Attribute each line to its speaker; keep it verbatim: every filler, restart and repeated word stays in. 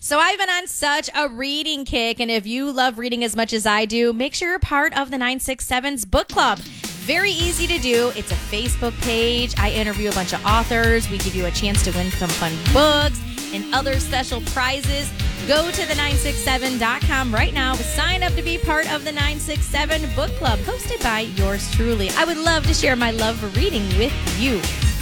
Speaker 1: So I've been on such a reading kick, and if you love reading as much as I do, make sure you're part of the nine six seven's book club. Very easy to do. It's a Facebook page. I interview a bunch of authors. We give you a chance to win some fun books and other special prizes. Go to the nine six seven dot com right now. Sign up to be part of the nine six seven book club, hosted by yours truly. I would love to share my love for reading with you.